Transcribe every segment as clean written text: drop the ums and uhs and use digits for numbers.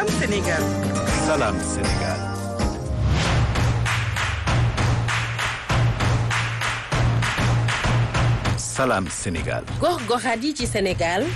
Salam Sénégal. Salam Sénégal. Salam Sénégal. gox-goxaat yi ci Sénégal.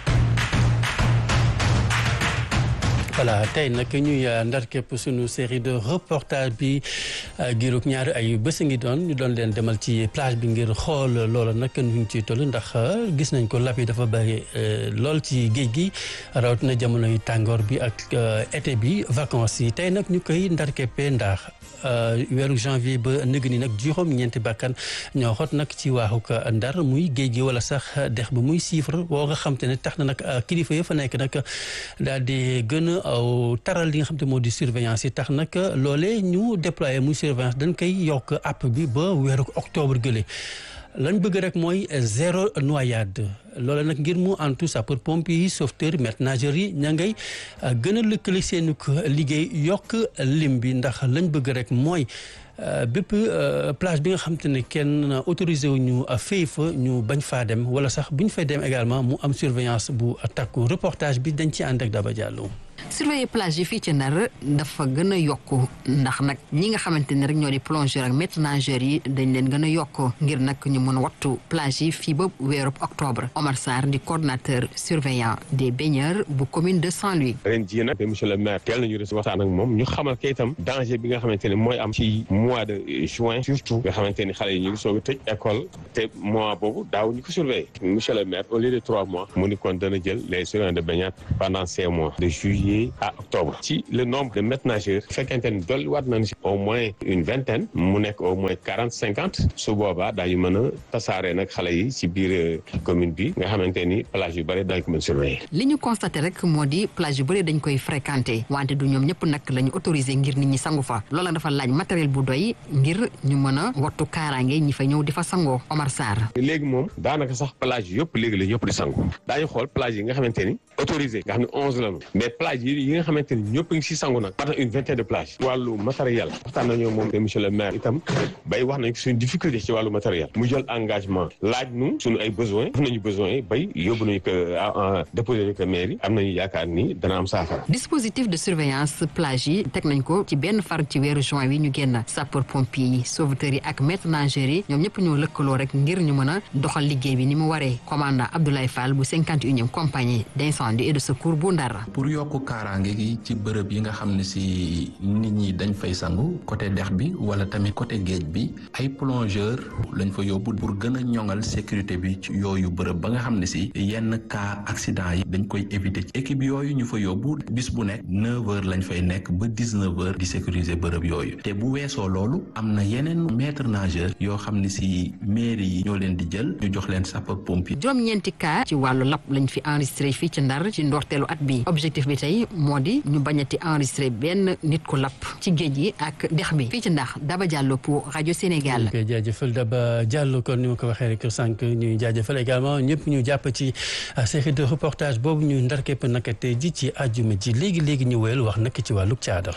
voilà tey nag ñuy ndar képp sunu série de reportage bi giirug ñaari ay bés ngi doon ñu doon leen demal ci plage bi ngir xool loola nag ñu ngi ciy toll ndax gis nañ ko lab yi dafa bëri lool ci géej gi rawatina jamonoy tàngoor bi ak été bi vacances yi tey nag ñu koy ndar képpee ndax weeru janvier ba nëg ni nag juróom-ñeenti bakkan ñoo xot nag ci waaxuk ndar muy géej gi wala sax dex bi muy chiffre boo nga xam te ne tax na nag kilifa ya fa nekk nag daal di gën a taral li nga xam te moo di surveillance yi tax nag loolee ñu déployé muy surveillance dañ koy yokk app bi ba weeru octobre gële lañ bëgg rek mooy zéro noyade loolu nag ngir mu antu sapeur pompier yi sauveteur maîtres nageurs yi ña ngay gën a lëkkale seenu liggéey yokk lim bi ndax lañ bëgg rek mooy bépp plage bi nga xam te ne kenn autorisé wu ñu fay fa ñu bañ faa dem wala sax bu ñu fay dem également mu am surveillance bu takku reportage bi dañ ci ànd ak Daba Diallo. surveiller plage yi fii ci Ndar dafa gën a yokk ndax nag ñi nga xamante ne rek ñoo di plongeur ak maîtres nageurs yi dañ leen gën a yokk ngir nag ñu mën a wattu plage yi fii ba weerub octobre. Omar Sarr di coordonnateur surveillant des baigneurs bu commune de Saint-Louis. ren jii nag monsieur le maire teel nañu resi waxtaan ak moom ñu xamal ko itam danger bi nga xamante ne mooy am ci mois de juin surtout nga xamante ni xale yi ñu ngi soog a tëj école te mois boobu daaw ñu ko surveiller monsieur le maire au lieu de 3 mois mu ni kon dana jël les surveillants de baignade pendant 5 mois de juillet à octobre ci le nombre de maîtres nageurs fekkente ni dolli waat nañ si au moins une vingtaine mu nekk au moins 40-50 su boobaa daañu mën a tasaare nag xale yi ci biir commune bi nga xamante ni plage yu bëri dañ ko mën surveiller. li ñu constaté rek moo di plage yu bëri dañ koy fréquenter wante du ñoom ñëpp nag la ñu autorisé ngir nit ñi sangu fa loola dafa laaj matériel bu doy ngir ñu mën a wattu kaaraange ñi fa ñëw di fa sangoo. Omar Sarr. léegi moom daanaka sax plage yëpp léegi la ñëpp di sangu daañu xool plage yi nga xamante ni autorisé nga xam ne 11 lañu mais plage yi nga xamante ni ñëpp ngi si sangu nag par une vingtaine de plage wàllu matériel waxtaan nañoo moom de monsieur le maire itam bay wax nañ suñu difficulté ci wàllu matériel mu jël engagement laaj nu suñu ay besoin def nañu besoin yi bay yóbbu nañu ko déposé nañu ko mairie am nañu yaakaar ni dana am saafara. dispositif de surveillance plage yi teg nañ ko ci benn far ci weeru juin wi ñu génn sapeur pompier yi sauveteurs yi ak maîtres nageurs yi ñoom ñëpp ñoo lëkkaloo rek ngir ñu mën a doxal liggéey bi ni mu waree commandant Abdoulaye Fall bu 51e compagnie d'incendie et de secours bu Ndar. pour yokk kaaraange gi ci bërëb yi nga xam ne si nit ñi dañ fay sangu côté dex bi wala tamit côté géej bi ay plongeur lañ fa yóbbu pour gën a ñoŋal sécurité bi ci yooyu bërëb ba nga xam ne si yenn cas accident yi dañ koy éviter ci équipe yooyu ñu fa yóbbu bis bu nekk 9h lañ fay nekk ba 19h di sécuriser bërëb yooyu te bu weesoo loolu am na yeneen maître nageur yoo xam ne si mairie yi ñoo leen di jël ñu jox leen sapeur pompier. juróom-ñeenti cas ci wàllu lap lañ fi enregistré fii ci Ndar ci ndorteelu at bi objectif bi tey moo di ñu bañati enregistré benn nit ku lapp ci géej gi ak dex bi fii ci ndax Daba Diallo pour rajo Sénégal. ñu koy jaajëfal Daba Diallo kon ni ma ko waxee rek sànq ñuy jaajëfal également ñëpp ñu jàpp ci série de reportage boobu ñu ndar képp naka tey ji ci àjjuma ji léegi ñu wéyal wax nag ci wàllu caada.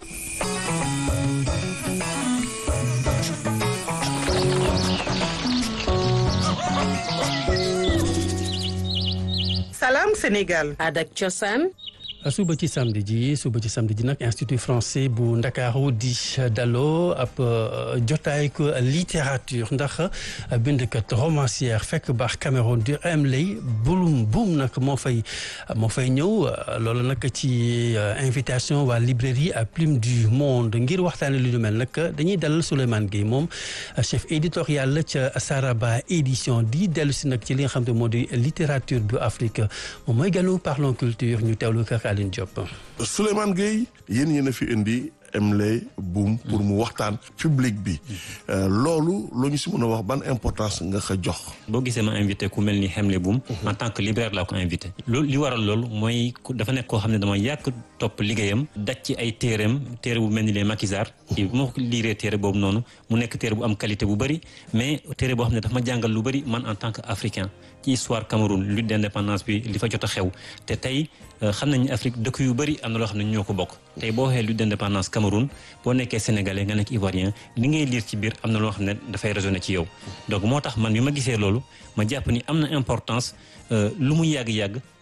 Salam Sénégal. Aada ak cosaan. suba ci samedi ji nag institut français bu Ndakaaru di daloo ab jotaay ko littérature ndax bindkat romancière fekk baax Cameroun di Emily Boum nag moo fay ñëw loolu nag ci invitation waa librairie à Plume du Monde ngir waxtaane lu ñu mel nag dañuy dalal Souleymane Gueye moom chef éditorial la ca Saraba édition di dellu si nag ci li nga xam ne moo di littérature bu Afrique moom mooy ganu Parlons Culture ñu teewlu ko Aline Diop. Souleymane Gueye yéen a fi indi Emily Boum pour mu waxtaan public bi loolu loo ñu si mën a wax ban importance nga ko jox. boo gisee ma invité ku mel ni Emily Boum en tant que libraire laa ko invité loolu li waral loolu mooy dafa nekk koo xam ne dama yàgg topp liggéeyam daj ci ay téere bu mel ni les maquisards bu ma ko liiree téere boobu noonu mu nekk téere bu am qualité bu bëri mais téere boo xam ne dafa ma jàngal lu bëri man en tant que africain ci histoire Cameroun lutte d'indépendance bi li fa jot a xew te tey xam nañu Afrique dëkk yu bëri am na loo xam ne ñoo ko bokk tey boo waxee lutte d'indépendance Cameroun boo nekkee sénégalais nga nekk ivoirien li ngay lire ci biir am na loo xam ne dafay résonner ci yow donc moo tax man bi ma gisee loolu ma jàpp ni am na importance lu mu yàgg-yàgg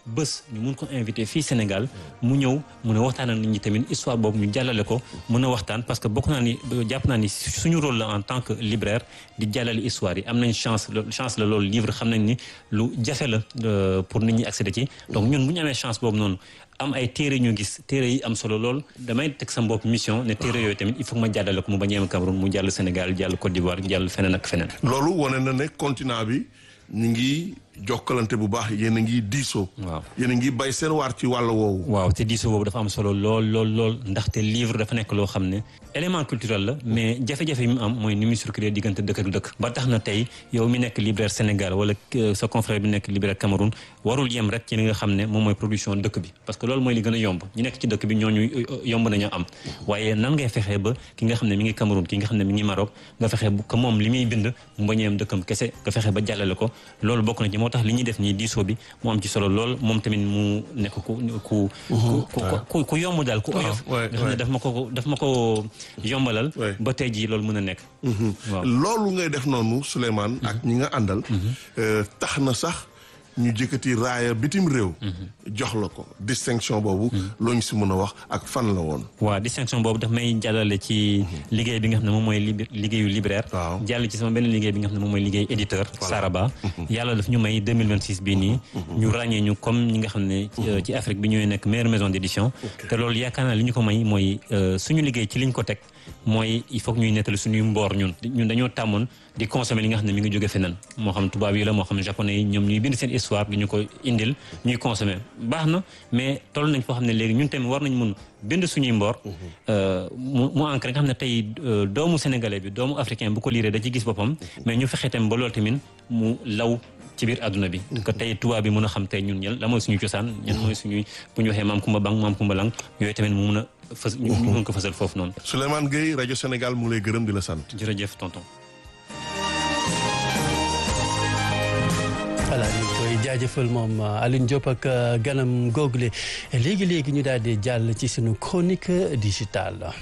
bés ñu mun ko invité fii Sénégal mu ñëw mun a waxtaan ak nit ñi tamit histoire boobu ñu jàllale ko mun a waxtaan parce que bokk naa ni jàpp naa ni suñu rôle la en tant que libraire di jàllale histoire yi am nañ chance la loolu livre xam nañ ni lu jafe la pour nit ñi accéder ci donc ñun bu ñu amee chance boobu noonu am ay téere ñu gis téere yi am solo lool damay teg sa bopp mission ne téere yooyu tamit il faut que ma jàllale ko mu bañ a yem Cameroun mu jàll Sénégal jàll Côte d'Ivoire jàll feneen ak feneen. loolu wane na ne continent bi ñu ngi jokkalante bu baax yéen a ngi diisoo. waaw yéen a ngi bay seen waar ci wàll woowu. waaw te diisoo boobu dafa am solo lool ndaxte livre dafa nekk loo xam ne élément culturel la mais jafe-jafe yi mu am mooy ni muy circuler diggante dëkk ak dëkk. ba tax na tey yow mi nekk libraire Sénégal wala sa confrère bi nekk libraire Cameroun warul yem rek ci li nga xam ne moom mooy production dëkk bi parce que loolu mooy li gën a yomb ñu nekk ci dëkk bi ñooñu yomb nañu am waaye nan ngay fexee ba ki nga xam ne mi ngi Cameroun ki nga xam ne mi ngi Maroc nga fexe que moom li muy bind mu bañ a yem dëkkam kese nga fexe ba jàllale ko loolu bokk na ci moo tax li ñuy def nii diisoo bi mu am ci solo lool moom tamit mu nekk ku yomb daal ku oyof nga xam ne daf ma ko yombalal ba tey jii loolu mën a nekk waaw loolu ngay def noonu Souleymane ak ñi nga àndal tax na sax ñu jëkkati raaya bitim réew jox la ko distinction boobu loo ñu si mën a wax ak fan la woon waaw distinction boobu daf may jàllale ci liggéey bi nga xam ne moom mooy liggéeyu libraire jàll ci sama benn liggéey bi nga xam ne moom mooy liggéey éditeur Saraba yàlla daf ñu may 2026 bii nii ñu ràññee ñu comme ñi nga xam ne ci Afrique bi ñooy nekk meilleure maison d'édition te loolu yaakaar naa li ñu ko may mooy suñu liggéey ci liñ ko teg mooy il faut que ñuy nettali suñuy mboor ñun dañoo tàmmoon di consommer li nga xam ne mi ngi jóge feneen moo xam tubaab yi la moo xam japonais yi ñoom ñuy bind seen histoire di ñu ko indil ñuy consommer baax na mais toll nañ foo xam ne léegi ñun tamit war nañ mun bind suñuy mboor mu ancré nga xam ne tey doomu sénégalais bi doomu africain bu ko liiree da ci gis boppam mais ñu fexe tamit ba loolu tamit mu law ci biir àdduna bi que tey tubaab bi mën a xam tey ñun ñel la mooy suñu cosaan ñen mooy suñuy bu ñu waxee maam Kumba Bang maam Kumba Lang yooyu tamit mu mun a fës ñu mën ko fësal foofu noonu. Souleymane Gueye rajo Sénégal mu ngi lay gërëm di la sant. jërëjëf tonton. voilà ñu koy jaajëfal moom Alioune Diop ak ganam google léegi ñu daal di jàll ci suñu chronique digitale.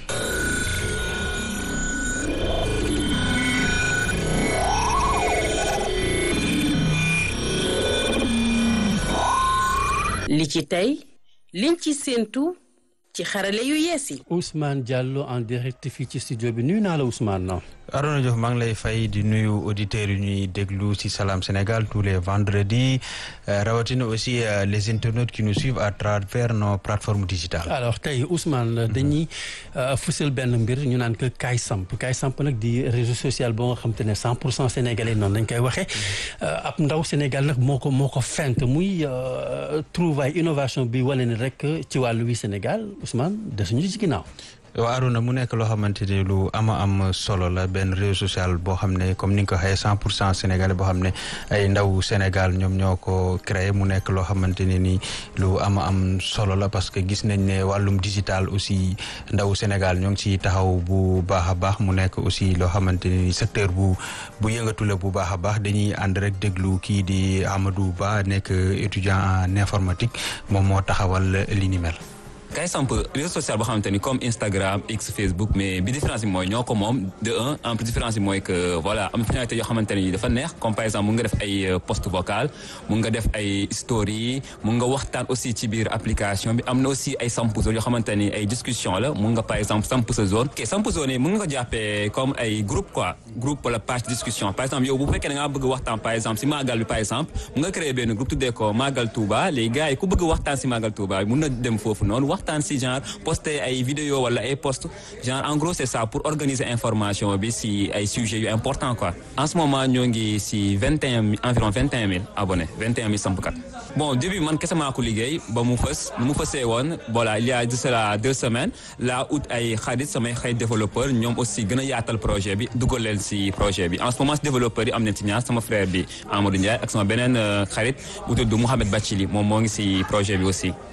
li ci tey liñ ci séentu ci xarale yu yees yi. Ousmane Diallo en direct fii ci studio bi nuyu naa la Ousmane. Arona Diouf maa ngi lay fay di nuyu auditeurs yi ñuy déglu ci Salam Sénégal tous les vendredis rawatina aussi les internautes qui nous suivent à travers nos plateformes digitales. alors tey Ousmane dañuy fësal benn mbir ñu naan que Kaay Samp nag di réseau social boo nga xam te ne 100% sénégalais noonu lañ koy waxee ab ndaw Sénégal nag moo ko fent muy trouvaille innovation bi wane ni rek ci wàllu wi Sénégal Ousmane desuñu ci ginnaaw. waaw Arona mu nekk loo xamante ni lu am solo la benn réseau social boo xam ne comme ni nga ko waxee 100% sénégalais boo xam ne ay ndaw Sénégal ñoom ñoo ko créé mu nekk loo xamante ne ni lu am solo la parce que gis nañ ne wàllum digital aussi ndaw Sénégal ñoo ngi ciy taxaw bu baax a baax mu nekk aussi loo xamante ne ni secteur bu yëngatu la bu baax a baax dañuy ànd rek déglu kii di Amadou Ba nekk étudiant en informatique moom moo taxawal li ni mel. Kaay Samp réseau social boo xamante ni comme Instagram X Facebook mais bi différence bi mooy ñoo ko moom de un en plus différence bi mooy que voilà am finalité yoo xamante ni dafa neex comme par exemple mun nga def ay post vocal mun nga def ay story mun nga waxtaan aussi ci biir application bi am na aussi ay samp zone yoo xamante ni ay discussion la mun nga par exemple samp sa zone ok samp zone yi mun nga ko jàppee comme ay groupe quoi groupe wala page discussion par exemple yow bu fekkee da ngaa bëgg waxtaan par exemple si Magal bi par exemple mun nga créer benn groupe tuddee ko Magal Touba les gars yi ku bëgg waxtaan si Magal Touba mun na dem foofu noonu waxtaan si genre poster ay vidéo wala ay post genre en gros c'est ça pour organiser information bi si ay sujets yu important quoi en ce moment ñoo ngi si environ 21 000 abonnés 21 000 sampkat bon début man kese maa ko liggéey ba mu fësee woon voilà il y a de cela 2 semaines laa ut ay xarit samay xarit développeur ñoom aussi gën a yaatal projet bi dugal leen si projet bi en ce moment si développeur yi am nañ ci ñaar sama frère bi Amadou Ndiaye ak sama beneen xarit bu tudd Mouhamed Bachili moom moo ngi si projet bi aussi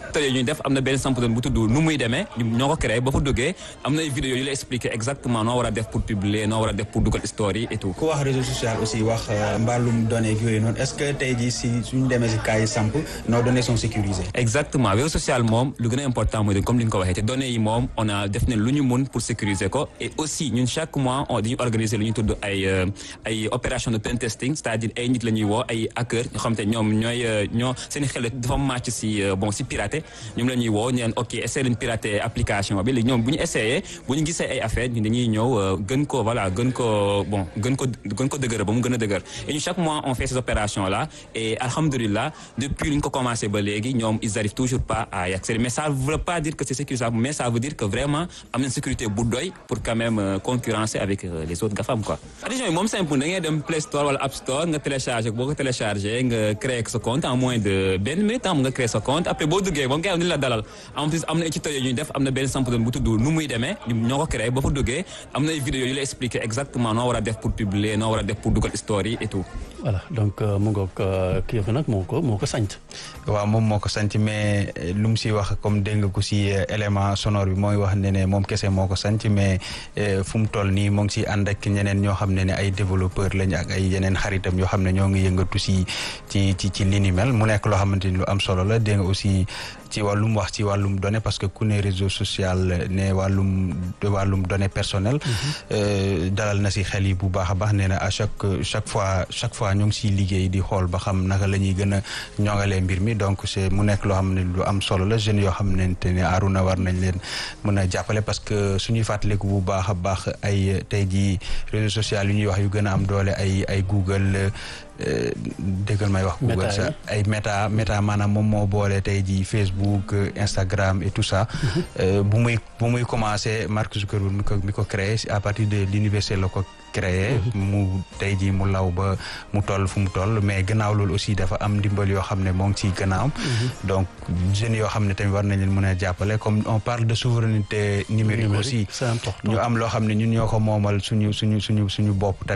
télé ñuy def am na benn sample bu tudd nu muy demee ñoo ko créé ba fa duggee am na ay vidéo yu la expliquer exactement noo war a def pour publier noo war a def pour dugal story et tout. ku wax réseau social aussi wax mbaalum données yooyu noonu est-ce que tey jii si suñu demee si cas yi samp nos données sont sécurisées. exactement réseau social moom lu gën a important mooy comme li nga ko waxee te données yi moom on a def ne lu ñu mun pour sécuriser ko et aussi ñun chaque mois dañuy organiser lu ñu tudd ay opération de pen testing c'est-à-dire ay nit la ñuy woo ay hackers ñoo xam te ñoom ñoo seen xel dafa màcc si pirater ñoom la ñuy woo ñu leen ok essayer leen pirater application bi léegi ñoom bu ñu essayé bu ñu gisee ay affaires ñu dañuy ñëw gën ko dëgër ba mu gën a dëgër et ñu chaque mois on fait ces opérations là et alhamdulillah depuis lu ñu ko commencé ba léegi ñoom ils arrivent toujours pas à y accéder mais ça veut pas dire que c'est sécurisable mais ça veut dire que vraiment am na sécurité bu doy pour quand même concurrencer avec les autres GAFAM quoi. addition yi moom simple da ngay dem Play Store wala App Store nga télécharger boo ko télécharger nga créer sa compte en moins de benn minute nga créer sa compte après boo duggee moom kay ni la dalal en plus am na ci télé ñuy def am na benn sample bu tudd nu muy demee ñoo ko créé ba fa duggee am na ay vidéo yu la expliquer exactement noo war a def pour publier noo war a def pour dugal story et tout. voilà donc mu ngoog kii fa nag moo ko sant. waaw moom moo ko sant mais lu mu si wax comme dégg nga ko si élément sonore bi mooy wax ne moom kese moo ko sant mais fu mu toll nii moo ngi si ànd ak ñeneen ñoo xam ne ay développeur lañ ak ay yeneen xaritam yoo xam ne ñoo ngi yëngatu ci li ni mel mu nekk loo xamante ni lu am solo la dégg nga aussi ci wàllum wax ci wàllum données parce que ku ne réseau social ne wàllum données personnelles dalal na si xel yi bu baax a baax nee na à chaque fois ñu ngi siy liggéey di xool ba xam naka la ñuy gën a ñoŋalee mbir mi donc c'est mu nekk loo xam ne lu am solo la jeunes yoo xam ne Aruna war nañ leen mën a jàppale parce que suñuy fàttaliku bu baax a baax ay tey jii réseaux sociaux yu ñuy wax yu gën a am doole ay Google déggal may wax Google sax ay Meta maanaam moom moo boole tey jii Facebook Instagram et tout ça bu muy commencé Mark Zuckerberg mi ko créé à partir de l'université la ko créé mu tey jii mu law ba mu toll fu mu toll mais gannaaw loolu aussi dafa am ndimbal yoo xam ne moo ngi ciy gannaaw donc jeunes yoo xam ne tamit war nañ leen mën a jàppale comme on parle de souveraineté numérique aussi c'est important ñu am loo xam ne ñun ñoo ko moomal suñu bopp